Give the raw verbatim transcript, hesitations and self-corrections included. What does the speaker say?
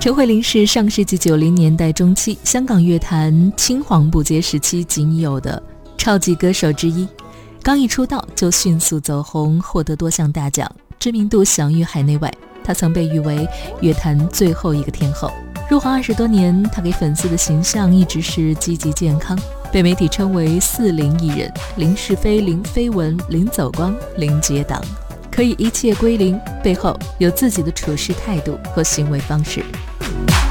陈慧琳是上世纪九零年代中期香港乐坛青黄不接时期仅有的超级歌手之一，刚一出道就迅速走红，获得多项大奖，知名度享誉海内外。她曾被誉为乐坛最后一个天后。入行二十多年，她给粉丝的形象一直是积极健康，被媒体称为四零艺人，零是非、零绯闻、零走光、零结党，可以一切归零，背后有自己的处事态度和行为方式。